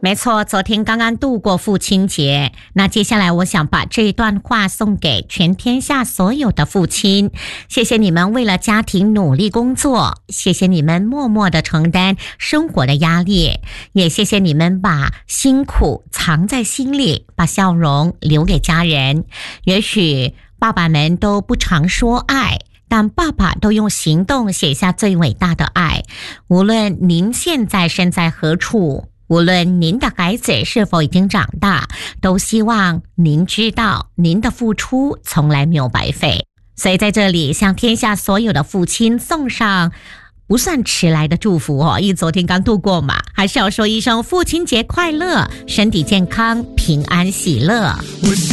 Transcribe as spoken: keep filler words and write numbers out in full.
没错，昨天刚刚度过父亲节，那接下来我想把这段话送给全天下所有的父亲。谢谢你们为了家庭努力工作，谢谢你们默默的承担生活的压力，也谢谢你们把辛苦藏在心里，把笑容留给家人。也许爸爸们都不常说爱，但爸爸都用行动写下最伟大的爱。无论您现在身在何处，无论您的孩子是否已经长大，都希望您知道您的付出从来没有白费。所以在这里向天下所有的父亲送上不算迟来的祝福哦，因为昨天刚度过嘛，还是要说一声父亲节快乐，身体健康，平安喜乐。